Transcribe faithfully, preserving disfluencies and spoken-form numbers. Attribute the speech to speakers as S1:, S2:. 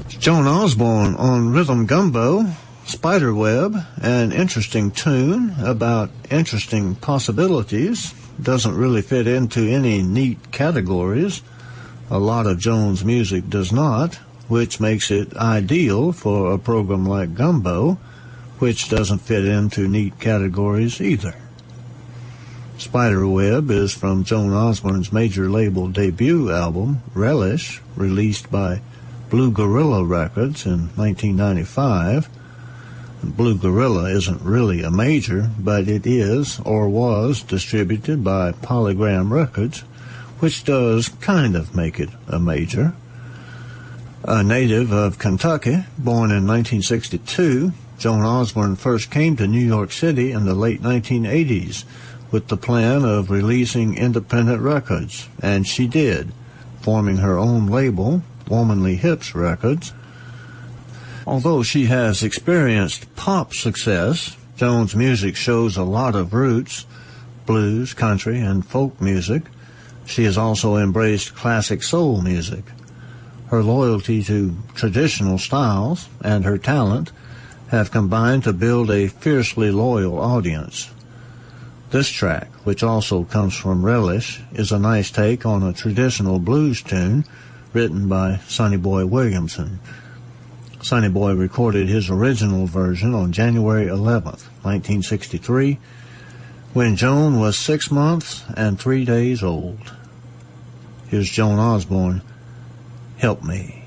S1: Joan Osborne on Rhythm Gumbo, Spiderweb, an interesting tune about interesting possibilities. Doesn't really fit into any neat categories. A lot of Joan's music does not, which makes it ideal for a program like Gumbo, which doesn't fit into neat categories either. Spiderweb is from Joan Osborne's major label debut album, Relish, released by Blue Gorilla Records in nineteen ninety-five. Blue Gorilla isn't really a major, but it is, or was, distributed by Polygram Records, which does kind of make it a major. A native of Kentucky, born in nineteen sixty-two, Joan Osborne first came to New York City in the late nineteen eighties with the plan of releasing independent records, and she did, forming her own label, Womanly Hips Records. Although she has experienced pop success, Joan's music shows a lot of roots, blues, country, and folk music. She has also embraced classic soul music. Her loyalty to traditional styles and her talent have combined to build a fiercely loyal audience. This track, which also comes from Relish, is a nice take on a traditional blues tune written by Sonny Boy Williamson. Sonny Boy recorded his original version on January eleventh, nineteen sixty-three, when Joan was six months and three days old. Here's Joan Osborne, Help Me.